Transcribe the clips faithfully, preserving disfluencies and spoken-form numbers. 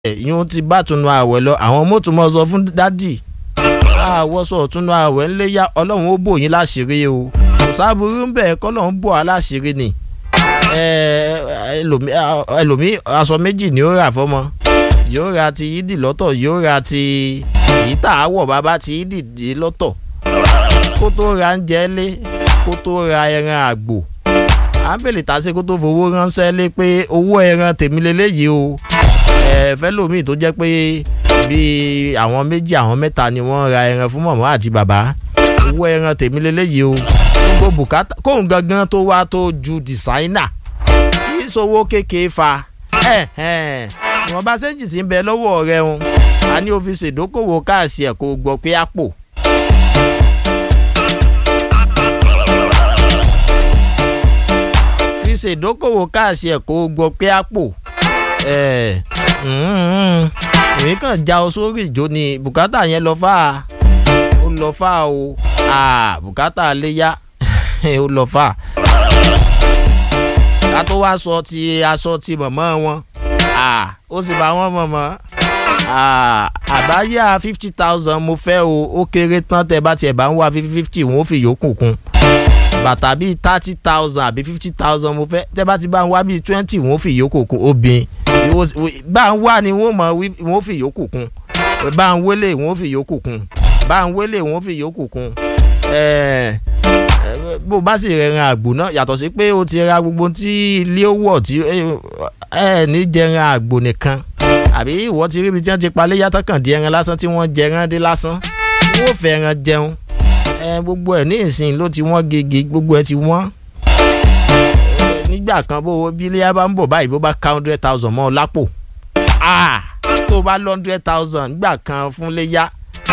ìyún ti bá túnú àwẹ̀ lọ àwọn mọ́tò mọ́ sọ fún dádì àwọ̀sọ̀ túnú àwẹ̀ ńlẹ́yà ọlọ́run ó bò yín láṣìírí o kò sábúrú ń bẹ̀ kọ́lọ́run bò á láṣìírí ni ẹlòmí aṣọ méjì ni ó rà fọ́mọ yóò ra ti yídì lọ́tọ̀ yóò ra ti èyí tá a wọ̀ bàbá ti yídì dé lọ́tọ̀ kó tó ra ń jẹ́ lé kó tó ra ẹran àgbò à ń bèlè tàṣe kó tó fowó ránṣẹ́ lé pé owó ẹran tèmi lélẹ́yìí o ẹ fẹ́ lómi tó jẹ́ pé bíi àwọn méjì àwọn mẹ́ta ni wọ́n ra ẹran fún mọ̀mọ́ àti bàbá owó ẹran tèmi lélẹ́yìí o gbogbo bùkátà kóun gangan tó wá tó ju dìsáínà kì í sowó kékeré fa ìwọ̀n bá sẹ́ńjì sí ń bẹ lọ́wọ́ rẹ̀ ń a ní ọ́fíìsì ìdókòwò káàsì ẹ̀ kó gbọ́ pé àpò. ọ́fíìsì ìdókòwò káàsì ẹ̀ kó gbọ́ pé àpò. èmi kàn já ọ sórí ìjó ni bùkátà yẹn lọ fà á ó lọ fà á o bùkátà léyà ó lọ fà á. ká tó wá sọ ti aṣọ ti mọ̀mọ́ wọn ó sì bá wọn mọ̀mọ́ àbáyá fifty thousand mo fẹ́ o ó kéré tán tẹ bá tiẹ̀ bá ń wá fifty wọn ó fi yòókù kún bàtà bíi thirty thousand àbí fifty thousand mo fẹ́ tẹ bá ti bá ń wá bíi twenty wọn ó fi yòókù kún obìnrin bá ń wá ni wọn mọ̀ wọn ó fi yòókù kún bá ń wélé wọn ó fi yòókù kún bá ń wélé wọn ó fi yòókù kún bó bá sì rẹran àgbò náà yàtọ̀ sí pé ó ti ra gbogbo tí ilé ó wọ̀ tí ẹ ní jẹran àgbò nìkan àbí ìwọ ti ríbi tí wọ́n ti palẹ̀ yàtọ̀ kàn di ẹran lásán tí wọ́n jẹran dé lásán wọ́n fẹ́ ẹran jẹun gbogbo ẹ̀ ní ìsìn ló ti wọ́n gègé gbogbo ẹ̀ ti wọ́n nígbà kan bó bí ilé bá ń bọ̀ báyìí bó bá ká hundred thousand mọ́ ọ lápò tó bá lọ hundred thousand nígbà kan fún léyà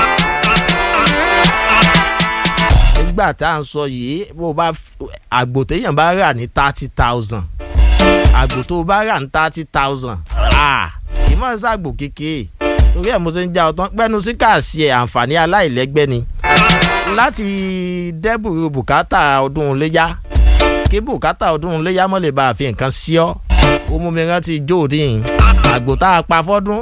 nígbà tá à ń sọ yìí bó bá àgbò téèyàn bá rà ní thirty thousand àgbò tó bá rà ní thirty thousand ìmọ̀ ṣàgbò kékeré torí ẹ̀ mo ṣe ń já ọtán pẹ́nu sí káàsì ẹ̀ àǹfààní aláìlẹ́gbẹ́ ni láti dẹ́bùrú bùkátà ọdún léyà kí bùkátà ọdún léyà mọ́ lè bá a fi nǹkan sí ọ́ ó mú mi rántí jóòdì àgbò tá a pa fọ́dún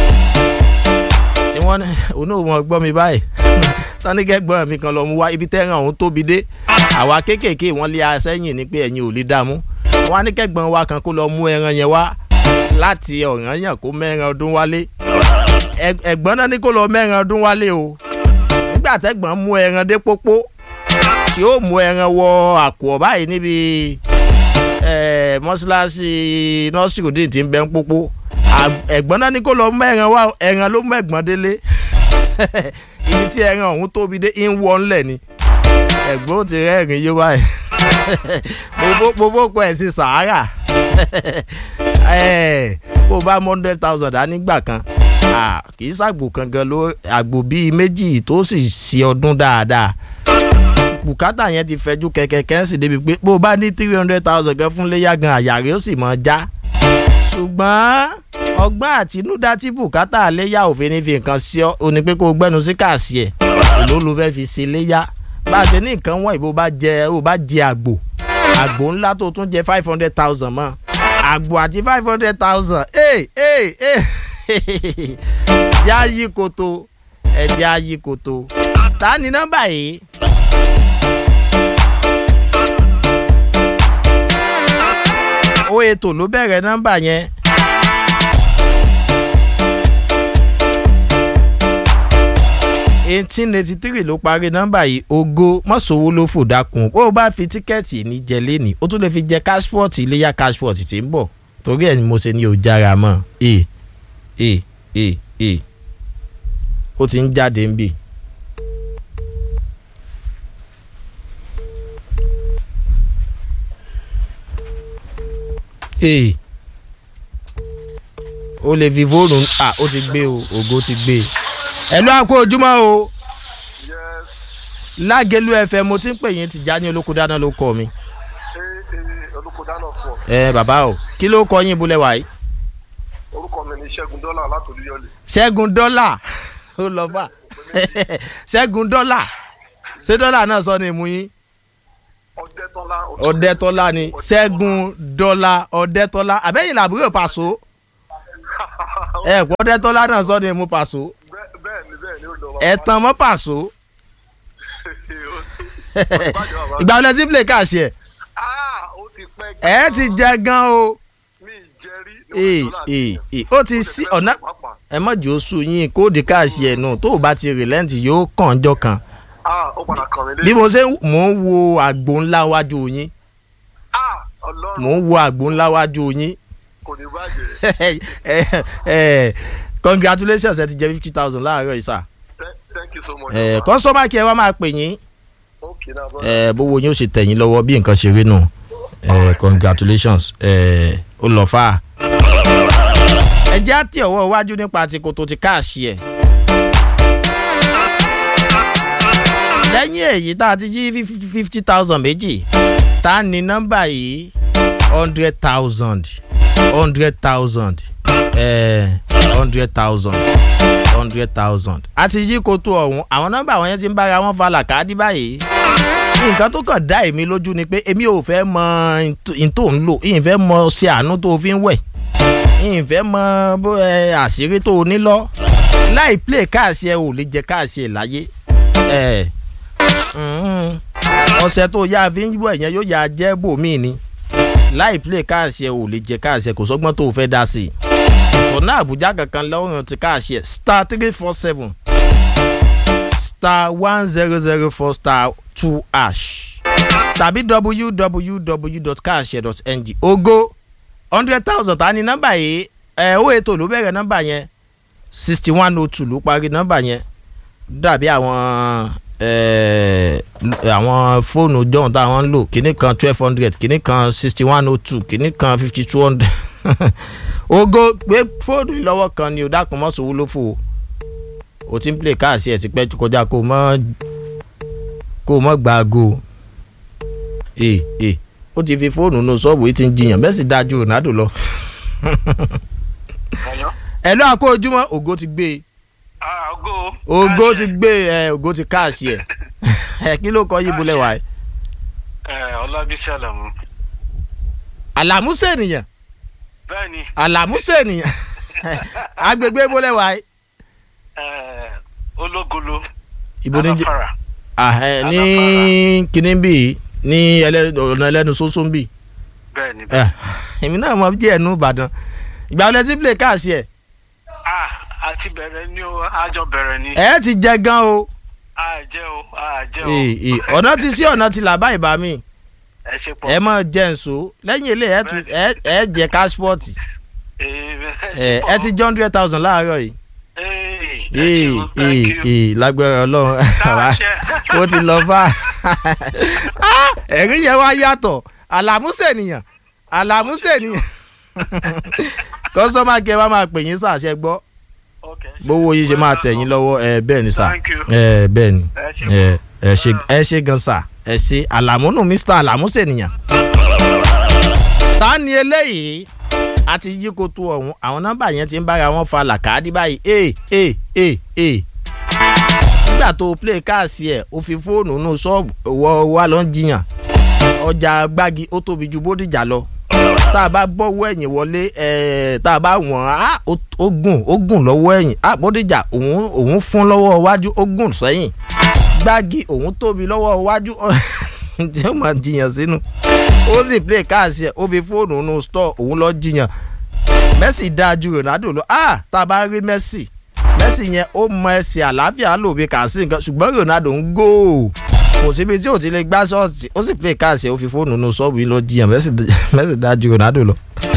tí wọ́n ní onóòwò gbọ́ mi báyìí tọ́níkẹ́gbọ́n mi kan lọ mú wá ibi tẹ́ràn òun tóbi dé àwa kéékèèké wọ́n lé asẹ́yìn ní pé ẹ̀yin ò lè dààmú wọ́n á ní kẹ́gbọ́n wa kan kó lọ mú ẹran yẹn wá láti Ọ̀rànyàn kó mẹ́ran ọdún wálé ẹ̀gbọ́n náà ní kó lọ mẹ́ran ọdún wálé o nígbà tẹ́gbọ́n mú ẹran dé pópó tí ó mú ẹran wọ àpò báyìí níbi mọ́ṣáláṣí nọ́ọ̀sìròdìn tí ń bẹ ń pópó ẹ̀gbọ́n náà ní kó lọ mẹ́ran wá ẹran ló mú ẹ̀gbọ́n délé ibi tí ẹran ọ̀hún tóbi dé ń wọ́ ńlẹ̀ ni ẹ̀gbọ́n ti rẹ́rìn yó báyìí mo fọ́kọ ẹ̀ sí sàárà bó bá one hundred thousand dá nígbà kan kì í ṣàgbò kan gan ló àgbò bíi méjì tó sì ṣe ọdún dáadáa bùkátà yẹn ti fẹjú kẹ̀kẹ́ sì débi pé bó bá ní three hundred thousand gan fún léyà gan àyà rẹ̀ ó sì mọ̀ já ṣùgbọ́n ọgbọ́n àtinúdá tí bùkátà léyà òfin ní fi nǹkan sí ọ ò ní pé kó o gbẹ́nu sí kàṣí ẹ̀ èló ló fẹ́ fi ṣe léyà bá a ṣe ní nǹkan wọ̀nyí bó bá jẹ ó bá jẹ àgbò àgbò ńlá tó tún jẹ five hundred thousand mọ́ àgbò àti five hundred thousand ẹ̀ ẹ̀ ẹ̀ jẹ́ àyí koto ẹ̀ jẹ́ àyí koto ta ni nọ́mbà yìí. ó ètò ló bẹ̀rẹ̀ nọ́mbà yẹn. eighteen eighty three ló parí nọ́mbà yìí ògo mọ́sowó ló fò dákun ó bá fi tíkẹ́ẹ̀tì ní jẹ lẹ́nìí ó tún lè fi jẹ cashport iléyà cashport tí ń bọ̀ torí ẹ̀ ni mo ṣe ní o jára mọ́ ẹ ẹ ẹ ẹ ó ti ń jáde ń bì. ẹ ó lè fi fóònù à ó ti gbé o ògo ti gbé ẹ ló àkó ojúmọ́ o. Yes. Lágẹ̀lú F M mo ti ń pè yín Tìjání Olókùdáná ló kọ mi. Ee ee Olókùdáná fọ. ẹ bàbá o kí ló kọ yín ibùlẹ̀ wáyé. Orúkọ mi ni Ṣẹ́gun Dọ́là láti Olúyọ̀lé. Ṣẹ́gun Dọ́là ó lọ fà Ṣẹ́gun Dọ́là ṣé dọ́là náà sọ ni mú yín. Ọdẹ́tọ́lá. Ọdẹ́tọ́lá ni Ṣẹ́gun Dọ́là Ọdẹ́tọ́lá àbẹ́yìn làbúrò Pàṣọ. ẹ pọ́ Ọdẹ́tọ́lá náà sọ ni mo pàṣọ. bẹ́ẹ̀ ni bẹ́ẹ̀ ni ó lọ. ẹ tán mọ́ pàṣọ. ìgbà wọlé tí play káàṣì ẹ̀. ó ti pẹ́ ẹ gan. ti jẹ gan o. mi jẹ́rí. ee ee ee ó ti sí ọ̀nà ẹ mọ̀ jù ó sùn yín kóòdì káàṣì ẹ̀ nù tó o bá ti rìlẹ́ǹtì yóò kàn jọ kan. ó padà kàn mí lé. bí mo ṣe mò ń wo àgbo ńlá wájú yín mò ń wo àgbo ńlá wájú yín. kò ní bàjẹ́. congratulations ẹ ti jẹ fifty thousand láàárọ̀ yìí sà. thank you so much. kọ́sọ́mà kí ẹ wá máa pè yín. okay na bọ́. bówó yín ó ṣe tẹ̀yìn lọ́wọ́ bí nǹkan ṣe rí nù. congratulations ó lọ fà á. ẹ jẹ́ àti ọwọ́ iwájú nípa ti kòtò ti káàṣì ẹ̀. lẹ́yìn èyí tá a ti jí fifty thousand méjì tá a ní nọ́mbà yìí hundred thousand hundred thousand hundred thousand hundred thousand a ti jí kòtò ọ̀hún àwọn nọ́mbà àwọn yẹn ti ń bára wọn fa làkàdí báyìí nǹkan tó kàn dá èmi lójú ni pé èmi ò fẹ́ mọ n tó ń lò ìyìn fẹ́ mọ ṣe àánú tó fi ń wẹ̀ ìyìn fẹ́ mọ àṣírí tó ní lọ láì play káàṣì ẹ ò lè jẹ káàṣì ẹ láyé ọ̀sẹ̀ tó yá fi ń wẹ̀ yẹn yóò yá jẹ́ bòmíì ni láì play káàṣì ẹ ò lè jẹ káàṣì ẹ kò sọ́gbọ́n tó fẹ́ dá sí i ìfọ̀nà àbújá kankan lọ́rùn ti káàṣì ẹ star three four seven star one zero zero four star two hash tàbí w w w dot káàṣì ẹ dot n g ogo hundred thousand ta ni nọ́mbà yìí ẹ̀ ó ètò ló bẹ̀rẹ̀ nọ́mbà yẹn sixty one oh two ló parí nọ́mbà yẹn dàbí àwọn àwọn fóònù john táwọn ń lò kìíní kan twelve hundred kìíní kan sixty one oh two kìíní kan fifty two hundred ogo gbé fóònù lọ́wọ́ kan ni o dákun mọ́ sòwò ló fò o ti ń play káàsì ẹ̀ ti pẹ́ kọjá kó o mọ́ kó o mọ́ gba aago ee ee ó ti fi fóònù nù sọ́ọ̀bù yìí ti ń jiyàn bẹ́ẹ̀ sì dájú Ronaldo lọ. ẹ̀ lọ́ àkó ojúmọ́ ògo ti gbé e ògo ti gbé ẹ ògo ti káàsì ẹ ẹ kí ló kọ yíbo lẹwà ẹ. Ọlábísí Àlàmú. Àlàmú sènìyàn. bẹ́ẹ̀ni. Àlàmú sènìyàn agbègbè ibo lẹwà ẹ. Ológolo. ibo ní jẹ ní kíní bíi ní ọ̀nà ẹlẹ́nu sọ́sọ́ bíi. bẹ́ẹ̀ni bẹ́ẹ̀ni. èmi náà mọ díẹ̀ nù Ìbàdàn ìgbà wọlé tí play káàsì ẹ. ah àti bẹ̀rẹ̀ ni o àjọ bẹ̀rẹ̀ ni. ẹ ti jẹ gan o. a jẹ o a jẹ o. ọ̀nà ti sí ọ̀nà ti là báyìí bá mi. ẹ ṣe pọ̀. ẹ mọ̀ jẹ́ nsọ lẹ́yìn ilé ẹ jẹ káṣpọ̀tì. ẹ ti jẹ́ hundred thousand láàárọ̀ yìí. ee ee ee lágbára Ọlọ́run ó ti lọ fà. ẹ̀rí yẹn wá yàtọ̀ Àlàmú sènìyàn Àlàmú sènìyàn kọ́sọ́mà kẹ́ wá máa pè yín sàṣẹ gbọ́ gbówó yìí ṣe máa tẹ̀yìn lọ́wọ́ ẹ bẹ́ẹ̀ ni sà ẹ bẹ́ẹ̀ ni ẹ ṣe ẹ ṣe gan sà ẹ ṣe Àlàmú nù Mr Àlàmú sènìyàn. ta ni eléyìí àti yí koto ọ̀hún àwọn nọ́mbà yẹn ti ń bára wọn fa làkàdí báyìí ee ee ee ee nígbà tó play káàsì ẹ̀ ó fi fóònù nù ṣọ́ọ̀bù wọ́ wá ló ń jiyàn ọjà gbági ó tóbi ju Bódìjà lọ tá a bá gbọ́wọ́ ẹ̀yìn wọlé tá a bá wọ̀n á ó gùn ó gùn lọ́wọ́ ẹ̀yìn á Bódìjà òun òun fún lọ́wọ́ iwájú ó gùn sẹ́yìn gbági òun tóbi lọ́wọ́ iwájú tí ó máa jiyàn sínú ó sì play káàsì ẹ̀ ó fi fóònù nù store òun lọ jiyàn Messi dáa ju Ronaldo lọ ah tá a bá rí Messi Messi yẹn ó mọ ẹsẹ̀ àlàáfíà lò bí kà sí nǹkan ṣùgbọ́n Ronaldo ń góò kò síbi tí ò ti lè gbá ṣọ́ọ̀tì ó sì play káàsì ẹ̀ ó fi fóònù nù ṣọ́ọ̀bù yìí lọ jiyàn Messi dáa ju Ronaldo lọ.